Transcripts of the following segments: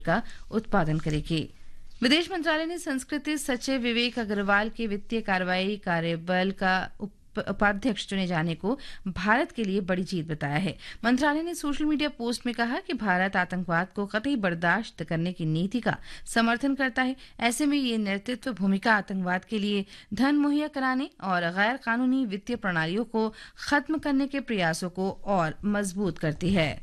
का उत्पादन करेगी। विदेश मंत्रालय ने संस्कृति सचिव विवेक अग्रवाल के वित्तीय कार्रवाई कार्यबल का उपाध्यक्ष चुने जाने को भारत के लिए बड़ी जीत बताया है। मंत्रालय ने सोशल मीडिया पोस्ट में कहा कि भारत आतंकवाद को कतई बर्दाश्त करने की नीति का समर्थन करता है। ऐसे में ये नेतृत्व भूमिका आतंकवाद के लिए धन मुहैया कराने और गैर कानूनी वित्तीय प्रणालियों को खत्म करने के प्रयासों को और मजबूत करती है।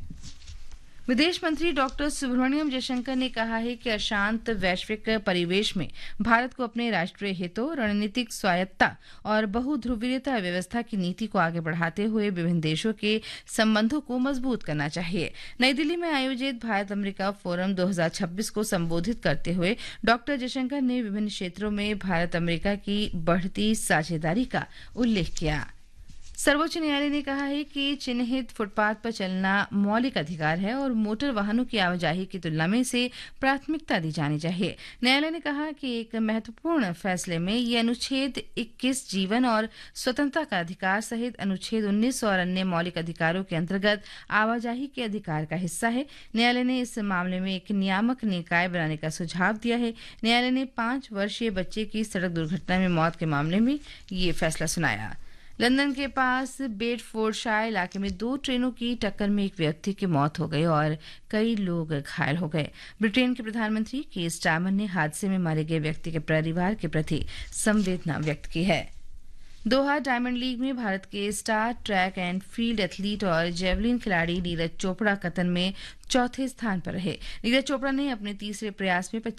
विदेश मंत्री डॉक्टर सुब्रमण्यम जयशंकर ने कहा है कि अशांत वैश्विक परिवेश में भारत को अपने राष्ट्रीय हितों, रणनीतिक स्वायत्तता और बहुध्रुवीयता व्यवस्था की नीति को आगे बढ़ाते हुए विभिन्न देशों के संबंधों को मजबूत करना चाहिए। नई दिल्ली में आयोजित भारत अमेरिका फोरम 2026 को संबोधित करते हुए डॉक्टर जयशंकर ने विभिन्न क्षेत्रों में भारत अमेरिका की बढ़ती साझेदारी का उल्लेख किया। सर्वोच्च न्यायालय ने कहा है कि चिन्हित फुटपाथ पर चलना मौलिक अधिकार है और मोटर वाहनों की आवाजाही की तुलना में इसे प्राथमिकता दी जानी चाहिए। न्यायालय ने कहा कि एक महत्वपूर्ण फैसले में ये अनुच्छेद 21 जीवन और स्वतंत्रता का अधिकार सहित अनुच्छेद 19 और अन्य मौलिक अधिकारों के अंतर्गत आवाजाही के अधिकार का हिस्सा है। न्यायालय ने इस मामले में एक नियामक निकाय बनाने का सुझाव दिया है। न्यायालय ने 5 वर्षीय बच्चे की सड़क दुर्घटना में मौत के मामले में ये फैसला सुनाया। लंदन के पास बेडफोर्डशायर इलाके में 2 ट्रेनों की टक्कर में एक व्यक्ति की मौत हो गई और कई लोग घायल हो गए। ब्रिटेन के प्रधानमंत्री कीर स्टारमर ने हादसे में मारे गए व्यक्ति के परिवार के प्रति संवेदना व्यक्त की है। दोहा डायमंड लीग में भारत के Star Trek and field athlete और जेवलिन खिलाड़ी नीरज चोपड़ा कतन में चौथे स्थान पर रहे। नीरज चोपड़ा ने अपने तीसरे प्रयास में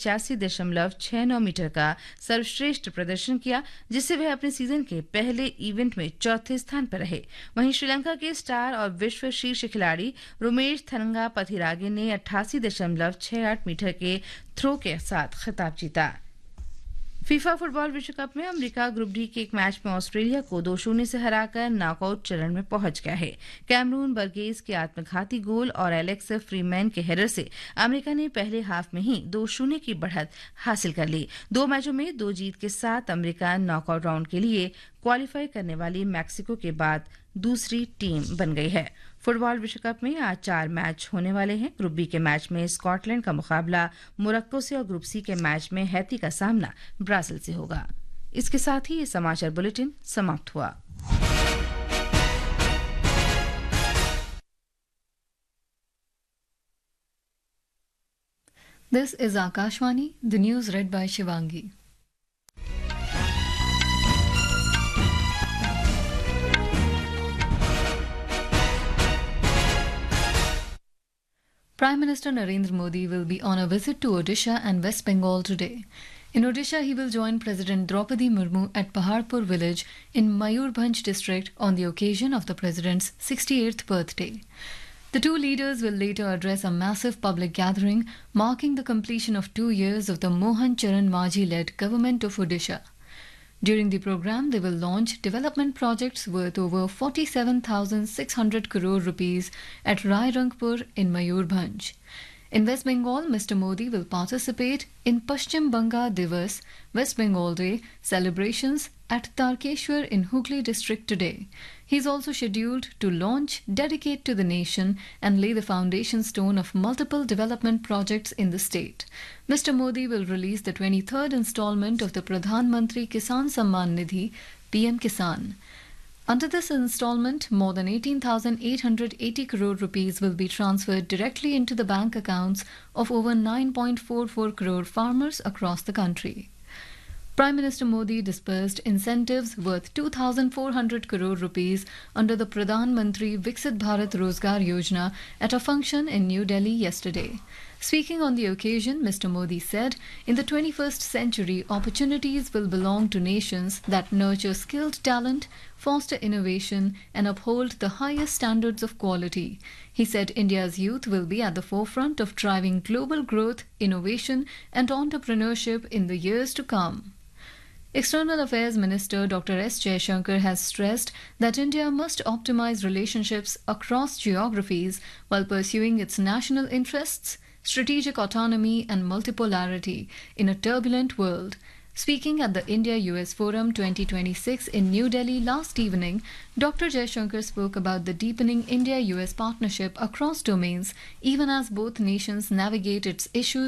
85.69 मीटर का सर्वश्रेष्ठ प्रदर्शन किया, जिससे वह अपने सीजन के पहले इवेंट में चौथे स्थान पर रहे। वहीं श्रीलंका के स्टार और विश्व शीर्ष खिलाड़ी रोमेश थनंगा पथिरागे ने 88.68 मीटर के थ्रो के साथ खिताब जीता। फीफा फुटबॉल विश्व कप में अमेरिका ग्रुप डी के एक मैच में ऑस्ट्रेलिया को 2-0 से हराकर नॉकआउट चरण में पहुंच गया है। कैमरून बर्गेस के आत्मघाती गोल और एलेक्स फ्रीमैन के हेडर से अमेरिका ने पहले हाफ में ही 2-0 की बढ़त हासिल कर ली। 2 मैचों में 2 जीत के साथ अमेरिका नॉकआउट राउंड के लिए क्वालिफाई करने वाली मैक्सिको के बाद दूसरी टीम बन गई है। फुटबॉल विश्व कप में आज 4 मैच होने वाले हैं। ग्रुप बी के मैच में स्कॉटलैंड का मुकाबला मोरक्को से और ग्रुप सी के मैच में हैती का सामना ब्राजील से होगा। इसके साथ ही ये समाचार बुलेटिन समाप्त हुआ। This is Akashvani, the news read by Shivangi. Prime Minister Narendra Modi will be on a visit to Odisha and West Bengal today. In Odisha, he will join President Draupadi Murmu at Paharpur village in Mayurbhanj district on the occasion of the President's 68th birthday. The two leaders will later address a massive public gathering marking the completion of 2 years of the Mohan Charan Majhi-led government of Odisha. During the program, they will launch development projects worth over 47,600 crore rupees at Rairangpur in Mayurbhanj. In West Bengal, Mr. Modi will participate in Paschim Banga Divas, West Bengal Day celebrations at Tarkeshwar in Hooghly district today. He is also scheduled to launch, dedicate to the nation and lay the foundation stone of multiple development projects in the state. Mr. Modi will release the 23rd installment of the Pradhan Mantri Kisan Samman Nidhi, PM Kisan. Under this installment, more than 18,880 crore rupees will be transferred directly into the bank accounts of over 9.44 crore farmers across the country. Prime Minister Modi disbursed incentives worth 2,400 crore rupees under the Pradhan Mantri Viksit Bharat Rozgar Yojana at a function in New Delhi yesterday. Speaking on the occasion, Mr. Modi said, in the 21st century, opportunities will belong to nations that nurture skilled talent, foster innovation, and uphold the highest standards of quality. He said India's youth will be at the forefront of driving global growth, innovation, and entrepreneurship in the years to come. External Affairs Minister Dr. S. Jaishankar has stressed that India must optimize relationships across geographies while pursuing its national interests, strategic autonomy and multipolarity in a turbulent world. Speaking at the India-US Forum 2026 in New Delhi last evening, Dr. Jaishankar spoke about the deepening India-US partnership across domains, even as both nations navigate its issues